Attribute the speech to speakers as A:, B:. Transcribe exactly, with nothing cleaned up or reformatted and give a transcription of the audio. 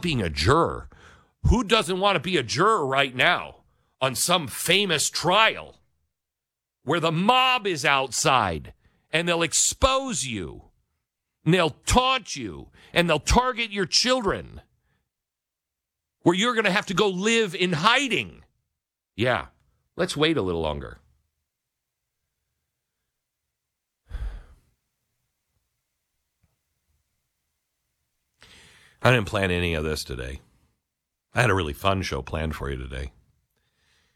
A: being a juror. Who doesn't want to be a juror right now on some famous trial where the mob is outside and they'll expose you and they'll taunt you and they'll target your children, where you're going to have to go live in hiding? Yeah, let's wait a little longer. I didn't plan any of this today. I had a really fun show planned for you today.